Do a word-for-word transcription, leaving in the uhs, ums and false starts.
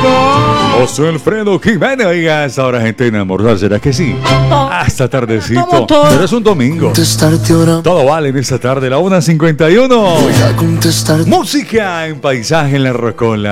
José Alfredo Jiménez, oiga, esta hora gente enamorada, ¿será que sí? Hasta tardecito, Como todo. pero es un domingo. Todo vale en esta tarde, la una cincuenta y uno. Música en paisaje en la rocola.